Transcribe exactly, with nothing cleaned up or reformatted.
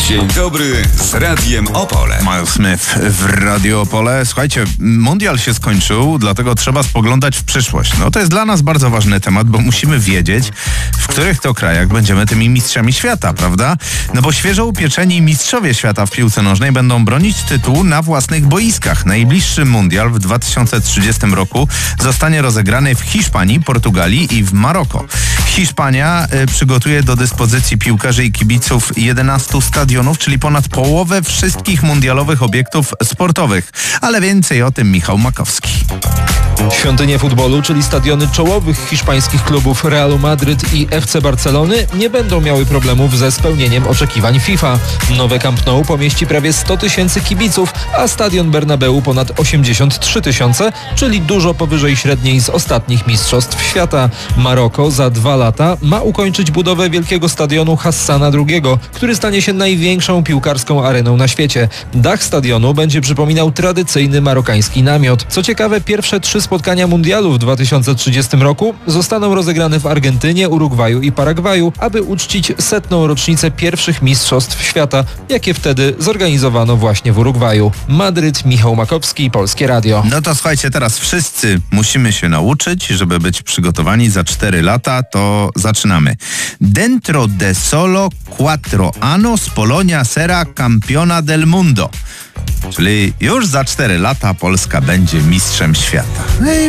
Dzień dobry z Radiem Opole. Miles Smith w Radio Opole. Słuchajcie, mundial się skończył, dlatego trzeba spoglądać w przyszłość. No to jest dla nas bardzo ważny temat, bo musimy wiedzieć, w których to krajach będziemy tymi mistrzami świata, prawda? No bo świeżo upieczeni mistrzowie świata w piłce nożnej będą bronić tytułu na własnych boiskach. Najbliższy mundial w dwa tysiące trzydziestym roku zostanie rozegrany w Hiszpanii, Portugalii i w Maroko. Hiszpania y, przygotuje do dyspozycji piłkarzy i kibiców jedenastu stadionów, czyli ponad połowę wszystkich mundialowych obiektów sportowych. Ale więcej o tym Michał Makowski. Świątynie futbolu, czyli stadiony czołowych hiszpańskich klubów Realu Madryt i F C Barcelony, nie będą miały problemów ze spełnieniem oczekiwań FIFA. Nowe Camp Nou pomieści prawie sto tysięcy kibiców, a stadion Bernabeu ponad osiemdziesiąt trzy tysiące, czyli dużo powyżej średniej z ostatnich mistrzostw świata. Maroko za dwa lata ma ukończyć budowę wielkiego stadionu Hassana drugiego, który stanie się największą piłkarską areną na świecie. Dach stadionu będzie przypominał tradycyjny marokański namiot. Co ciekawe, pierwsze trzy spotkania mundialu w dwa tysiące trzydziestym roku zostaną rozegrane w Argentynie, Urugwaju i Paragwaju, aby uczcić setną rocznicę pierwszych mistrzostw świata, jakie wtedy zorganizowano właśnie w Urugwaju. Madryt, Michał Makowski, Polskie Radio. No to słuchajcie, teraz wszyscy musimy się nauczyć, żeby być przygotowani za cztery lata, to zaczynamy. Dentro de solo cuatro años Polonia será campiona del mundo. Czyli już za cztery lata Polska będzie mistrzem świata. No i